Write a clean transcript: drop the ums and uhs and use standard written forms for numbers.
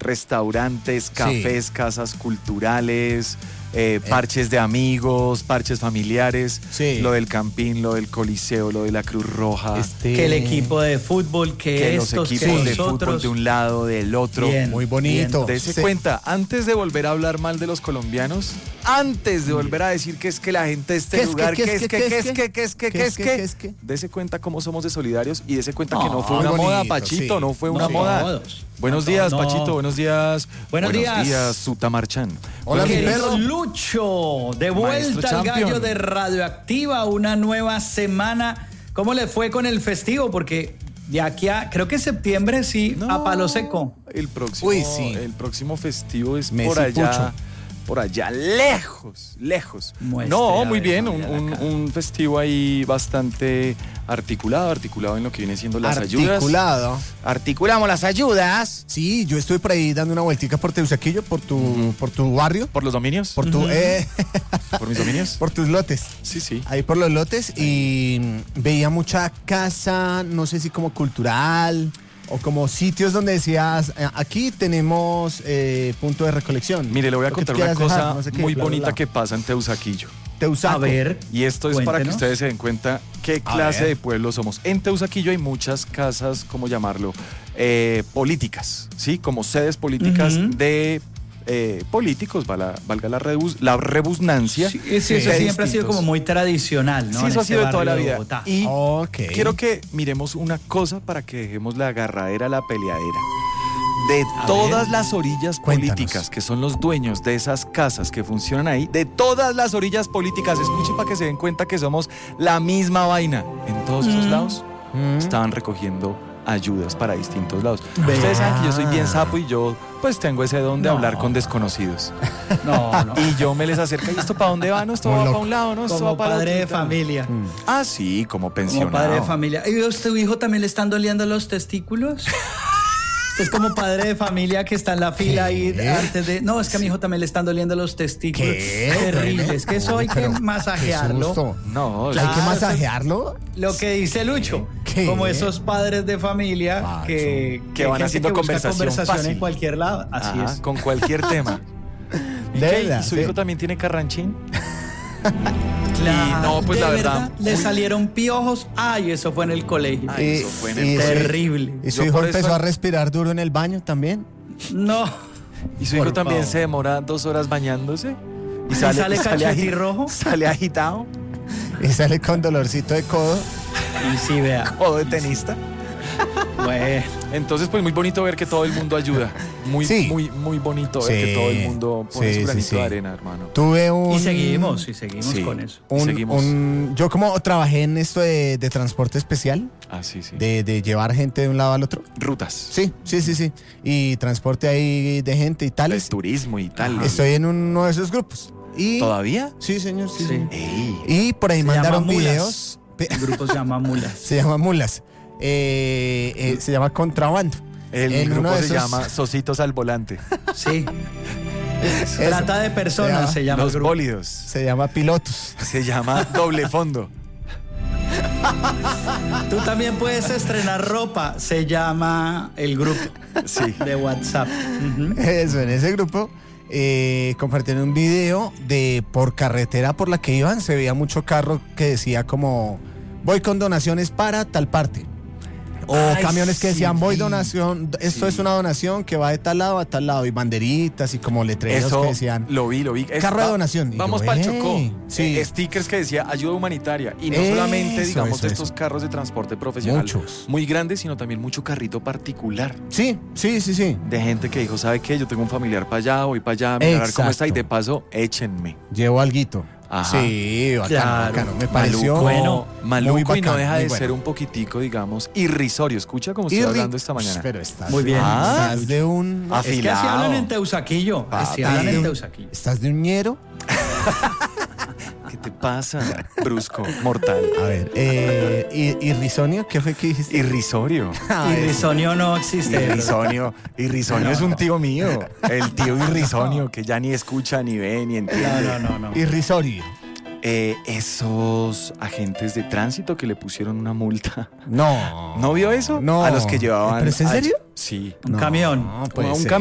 restaurantes, cafés, casas culturales, parches de amigos, parches familiares, lo del Campín, lo del Coliseo, lo de la Cruz Roja. Que el equipo de fútbol, que estos, los equipos que de fútbol de un lado, del otro. Bien, muy bonito. Dese cuenta, antes de volver a hablar mal de los colombianos, antes de volver a decir que es que la gente de este lugar, que es que, dese cuenta cómo somos de solidarios y dese cuenta que no fue una moda, Pachito, no fue una moda. Buenos días, Pachito, buenos días. Buenos días, Sutamarchan. Hola, mi querido perro. Lucho, de vuelta al gallo de Radioactiva, una nueva semana. ¿Cómo le fue con el festivo? Porque de aquí a, creo que septiembre, sí, a palo seco. El próximo festivo es por allá, lejos. No, muy bien, un festivo ahí bastante articulado en lo que viene siendo las ayudas. Articulamos las ayudas. Sí, yo estoy por ahí dando una vueltica por Teusaquillo, por tu barrio. ¿Por los dominios? Por tu, ¿Por mis dominios? Por tus lotes. Sí. Ahí por los lotes y veía mucha casa, no sé si como cultural o como sitios donde decías, aquí tenemos punto de recolección. Mire, le voy a contar una cosa muy bonita que pasa en Teusaquillo. Teusaco. A ver, y esto es para que cuéntenos. ustedes se den cuenta qué clase de pueblo somos. En Teusaquillo hay muchas casas, ¿cómo llamarlo? Políticas, ¿sí? Como sedes políticas de políticos, valga la rebusnancia. Sí, eso siempre ha sido como muy tradicional, ¿no? Sí, eso ha sido de toda la vida. Y quiero que miremos una cosa para que dejemos la agarradera, la peleadera. De todas las orillas políticas que son los dueños de esas casas que funcionan ahí, de todas las orillas políticas, escuchen para que se den cuenta que somos la misma vaina. En todos esos lados estaban recogiendo ayudas para distintos lados. Ustedes saben que yo soy bien sapo y yo pues tengo ese don de hablar con desconocidos. No. Y yo me les acerco, ¿y esto para dónde va? No, esto va para un lado, ¿no? Esto Como va para padre de otro. familia. Ah, sí, como pensionado. Como padre de familia. ¿Y a tu hijo también le están doliendo los testículos? Es como padre de familia que está en la fila ahí antes de... No, es que a mi hijo también le están doliendo los testículos. ¿Qué? Terrible. Es que eso hay que masajearlo. No, ¿Hay que masajearlo? Lo que dice Lucho. ¿Qué? Como esos padres de familia que van haciendo conversación fácil en cualquier lado. Así ajá, es. con cualquier tema. ¿Y su hijo también tiene carranchín? Claro, y no, pues de la verdad le salieron piojos. Ay, eso fue en el colegio. Eso fue en el terrible. ¿Y su hijo empezó a respirar duro en el baño también? No. ¿Y su hijo también se demora 2 horas bañándose? ¿Y sale cachetirrojo? ¿Sale agitado? Y sale con dolorcito de codo. Y sí, vea. ¿Codo de tenista? Bueno. Entonces, pues muy bonito ver que todo el mundo ayuda. Muy bonito ver que todo el mundo pone su granito de arena, hermano. Tuve un... Y seguimos con eso. Yo como trabajé en esto de transporte especial. Ah, sí. De llevar gente de un lado al otro. Rutas. Sí. Y transporte ahí de gente y tales. El turismo y tal. Estoy en uno de esos grupos. ¿Todavía? Sí, señor, sí. Ey. Y por ahí mandaron videos. El grupo se llama Mulas. Se llama Mulas. Se llama Contrabando. El grupo se llama Sositos al Volante. Sí. Trata de personas se llama Los el grupo. Bólidos. Se llama Pilotos. Se llama Doble Fondo. Tú también puedes estrenar ropa. Se llama el grupo de WhatsApp. Eso, en ese grupo compartieron un video de por carretera por la que iban. Se veía mucho carro que decía como voy con donaciones para tal parte. O camiones que decían voy donación, esto es una donación que va de tal lado a tal lado. Y banderitas y como letreros eso que decían lo vi. Carro de donación. Vamos para el Chocó. Sí. Stickers que decía ayuda humanitaria. Y no solamente, digamos, de estos carros de transporte profesional muy grandes, sino también mucho carrito particular. Sí. De gente que dijo, ¿sabe qué? Yo tengo un familiar para allá, voy para allá, mirar cómo está y de paso, échenme. Llevo alguito. Ajá. Sí, bacano. Me pareció maluco y no deja de ser un poquitico, digamos, irrisorio. Escucha como estoy hablando esta mañana. Pero estás muy bien. Estás de un afilado. Es que así hablan en Teusaquillo. ¿Estás de un ñero? ¿Qué te pasa? Brusco, mortal. A ver, irrisonio, ¿qué fue que dijiste? Irrisorio. Irrisonio no existe. Irrisonio es un tío mío. El tío irrisonio que ya ni escucha, ni ve, ni entiende. No. Irrisorio. Esos agentes de tránsito que le pusieron una multa. No. ¿No vio eso? No. A los que llevaban. ¿Pero es en serio? Sí. Un camión. No, puede ser.